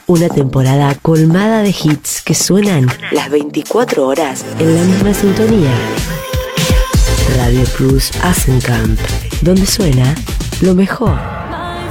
Una temporada colmada de hits que suenan las 24 horas en la misma sintonía. Radio Plus Asenkamp, donde suena lo mejor.